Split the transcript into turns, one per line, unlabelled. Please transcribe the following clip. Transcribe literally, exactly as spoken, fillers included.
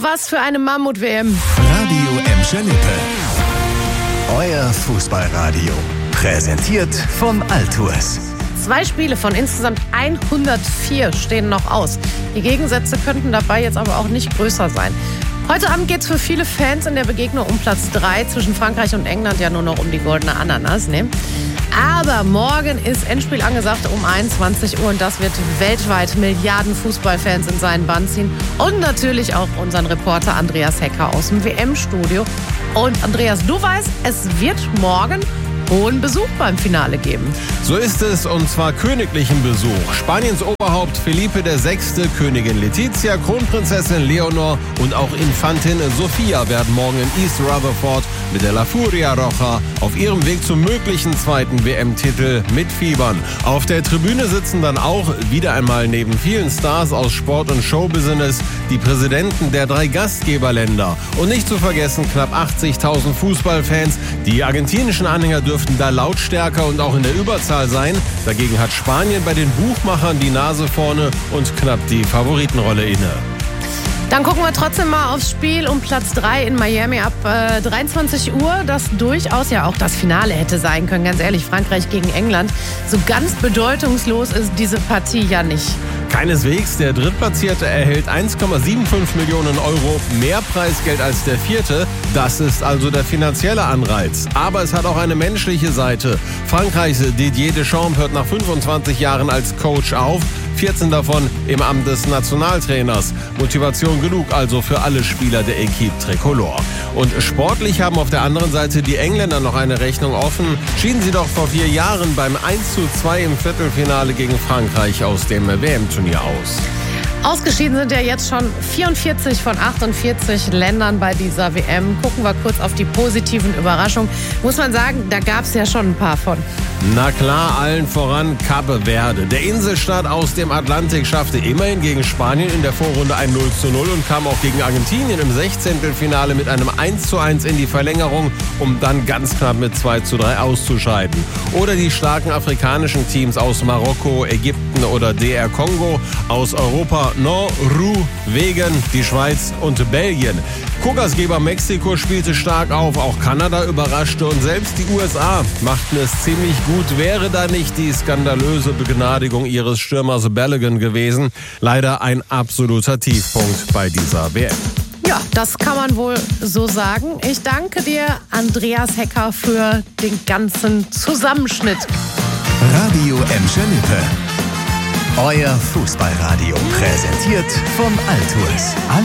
was für eine Mammut-W M.
Radio Emscher Lippe. Euer Fußballradio. Präsentiert von Altours.
Zwei Spiele von insgesamt hundertvier stehen noch aus. Die Gegensätze könnten dabei jetzt aber auch nicht größer sein. Heute Abend geht es für viele Fans in der Begegnung um Platz drei zwischen Frankreich und England ja nur noch um die goldene Ananas. Ne? Aber morgen ist Endspiel angesagt um einundzwanzig Uhr und das wird weltweit Milliarden Fußballfans in seinen Bann ziehen. Und natürlich auch unseren Reporter Andreas Hecker aus dem W M-Studio. Und Andreas, du weißt, es wird morgen hohen Besuch beim Finale geben.
So ist es, und zwar königlichen Besuch. Spaniens Oberhaupt Felipe der Sechste, Königin Letizia, Kronprinzessin Leonor und auch Infantin Sofia werden morgen in East Rutherford mit der La Furia Roja auf ihrem Weg zum möglichen zweiten W M-Titel mitfiebern. Auf der Tribüne sitzen dann auch wieder einmal neben vielen Stars aus Sport und Showbusiness die Präsidenten der drei Gastgeberländer. Und nicht zu vergessen knapp achtzigtausend Fußballfans. Die argentinischen Anhänger dürfen da lautstärker und auch in der Überzahl sein. Dagegen hat Spanien bei den Buchmachern die Nase vorne und knapp die Favoritenrolle inne.
Dann gucken wir trotzdem mal aufs Spiel um Platz drei in Miami ab äh, dreiundzwanzig Uhr, das durchaus ja auch das Finale hätte sein können. Ganz ehrlich, Frankreich gegen England. So ganz bedeutungslos ist diese Partie ja nicht.
Keineswegs, der Drittplatzierte erhält eins Komma fünfundsiebzig Millionen Euro mehr Preisgeld als der Vierte. Das ist also der finanzielle Anreiz. Aber es hat auch eine menschliche Seite. Frankreichs Didier Deschamps hört nach fünfundzwanzig Jahren als Coach auf, vierzehn davon im Amt des Nationaltrainers. Motivation genug also für alle Spieler der Equipe Tricolore. Und sportlich haben auf der anderen Seite die Engländer noch eine Rechnung offen. Schieden sie doch vor vier Jahren beim eins zu zwei im Viertelfinale gegen Frankreich aus dem W M-Turnier aus.
Ausgeschieden sind ja jetzt schon vierundvierzig von achtundvierzig Ländern bei dieser W M. Gucken wir kurz auf die positiven Überraschungen. Muss man sagen, da gab es ja schon ein paar von.
Na klar, allen voran Cape Verde. Der Inselstaat aus dem Atlantik schaffte immerhin gegen Spanien in der Vorrunde ein null zu null und kam auch gegen Argentinien im Sechzehntelfinale mit einem eins zu eins in die Verlängerung, um dann ganz knapp mit zwei zu drei auszuscheiden. Oder die starken afrikanischen Teams aus Marokko, Ägypten oder D R Kongo, aus Europa Norwegen, die Schweiz und Belgien. Co-Gastgeber Mexiko spielte stark auf, auch Kanada überraschte und selbst die U S A machten es ziemlich gut. Wäre da nicht die skandalöse Begnadigung ihres Stürmers Balogun gewesen. Leider ein absoluter Tiefpunkt bei dieser W M.
Ja, das kann man wohl so sagen. Ich danke dir, Andreas Hecker, für den ganzen Zusammenschnitt.
Radio Emscher Lippe. Euer Fußballradio. Präsentiert von Altours.